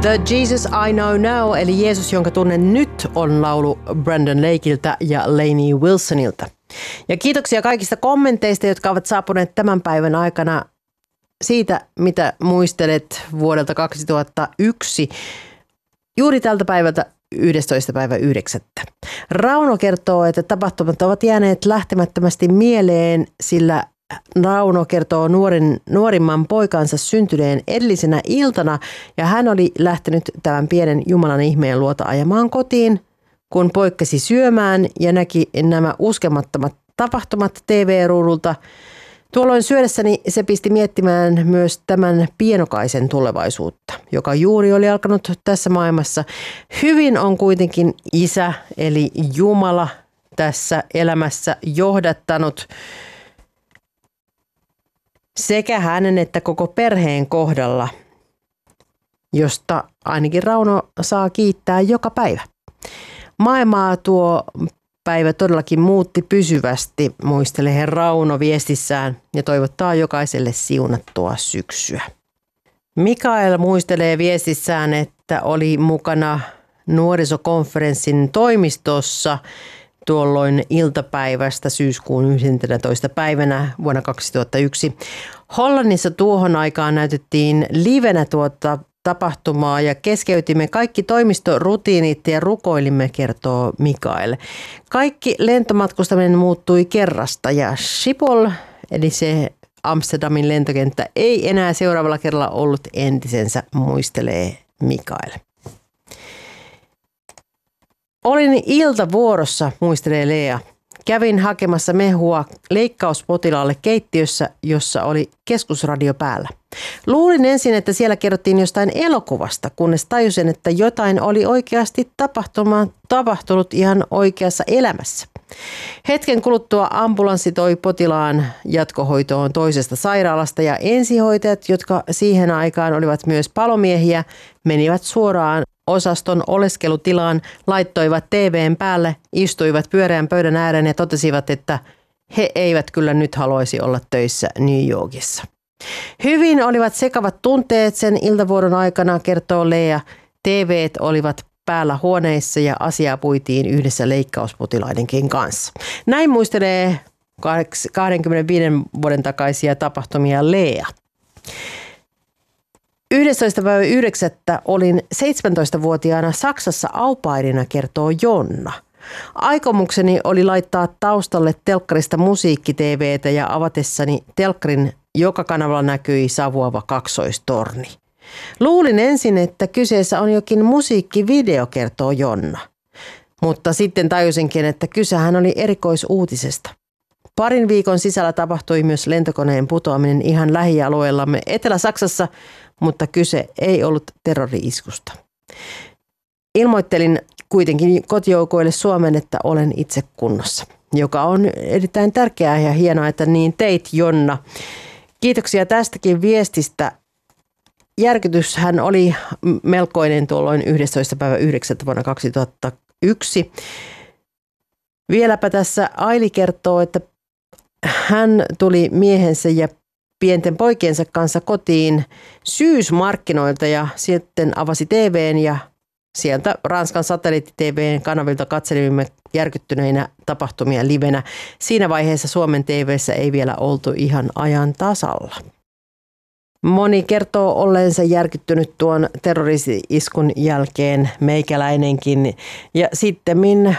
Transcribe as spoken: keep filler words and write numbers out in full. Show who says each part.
Speaker 1: The Jesus I Know Now, eli Jeesus, jonka tunnen nyt, on laulu Brandon Lakeilta ja Lainey Wilsonilta. Ja kiitoksia kaikista kommenteista, jotka ovat saapuneet tämän päivän aikana siitä, mitä muistelet vuodelta kaksituhattayksi, juuri tältä päivältä yhdestoista päivä yhdeksättä. Rauno kertoo, että tapahtumat ovat jääneet lähtemättömästi mieleen, sillä Rauno kertoo nuorin, nuorimman poikansa syntyneen edellisenä iltana ja hän oli lähtenyt tämän pienen Jumalan ihmeen luota ajamaan kotiin, kun poikkasi syömään ja näki nämä uskomattomat tapahtumat T V-ruudulta. Tuolloin syödessäni se pisti miettimään myös tämän pienokaisen tulevaisuutta, joka juuri oli alkanut tässä maailmassa. Hyvin on kuitenkin Isä eli Jumala tässä elämässä johdattanut sekä hänen että koko perheen kohdalla, josta ainakin Rauno saa kiittää joka päivä. Maailmaa tuo päivä todellakin muutti pysyvästi, muistelee Rauno viestissään ja toivottaa jokaiselle siunattua syksyä. Mikael muistelee viestissään, että oli mukana nuorisokonferenssin toimistossa tuolloin iltapäivästä syyskuun yhdentenätoista päivänä vuonna kaksituhattayksi. Hollannissa tuohon aikaan näytettiin livenä tuota tapahtumaa ja keskeytimme kaikki toimistorutiinit ja rukoilimme, kertoo Mikael. Kaikki lentomatkustaminen muuttui kerrasta ja Schiphol, eli se Amsterdamin lentokenttä, ei enää seuraavalla kerralla ollut entisensä, muistelee Mikael. Olin iltavuorossa, muistelee Lea. Kävin hakemassa mehua leikkauspotilaalle keittiössä, jossa oli keskusradio päällä. Luulin ensin, että siellä kerrottiin jostain elokuvasta, kunnes tajusin, että jotain oli oikeasti tapahtunut ihan oikeassa elämässä. Hetken kuluttua ambulanssi toi potilaan jatkohoitoon toisesta sairaalasta ja ensihoitajat, jotka siihen aikaan olivat myös palomiehiä, menivät suoraan osaston oleskelutilaan, laittoivat T V:n päälle, istuivat pyöreän pöydän ääreen ja totesivat, että he eivät kyllä nyt haluaisi olla töissä New Yorkissa. Hyvin olivat sekavat tunteet sen iltavuoron aikana, kertoo Lea. T V:t olivat päällä huoneissa ja asiaa puitiin yhdessä leikkauspotilaidenkin kanssa. Näin muistelee kaksikymmentäviisi vuoden takaisia tapahtumia Lea. yhdestoista päivä yhdeksättä olin seitsemäntoistavuotiaana Saksassa aupairina, kertoo Jonna. Aikomukseni oli laittaa taustalle telkkarista musiikki-tv:tä ja avatessani telkkarin joka kanavalla näkyi savuava kaksoistorni. Luulin ensin, että kyseessä on jokin musiikkivideo, kertoo Jonna. Mutta sitten tajusinkin, että kysehän oli erikoisuutisesta. Parin viikon sisällä tapahtui myös lentokoneen putoaminen ihan lähialueellamme Etelä-Saksassa, mutta kyse ei ollut terrori-iskusta. Ilmoittelin kuitenkin kotijoukoille Suomen, että olen itse kunnossa, joka on erittäin tärkeää ja hienoa, että niin teit, Jonna. Kiitoksia tästäkin viestistä. Järkytyshän oli melkoinen tuolloin yhdestoista päivä yhdeksättä vuonna kaksituhattayksi. Vieläpä tässä Aili kertoo, että hän tuli miehensä ja pienten poikiensa kanssa kotiin syysmarkkinoilta ja sitten avasi T V:n ja sieltä Ranskan satelliitti-T V:n kanavilta katselimme järkyttyneinä tapahtumia livenä. Siinä vaiheessa Suomen T V:ssä ei vielä oltu ihan ajan tasalla. Moni kertoo olleensa järkyttynyt tuon terroristi-iskun jälkeen, meikäläinenkin. Ja sittemmin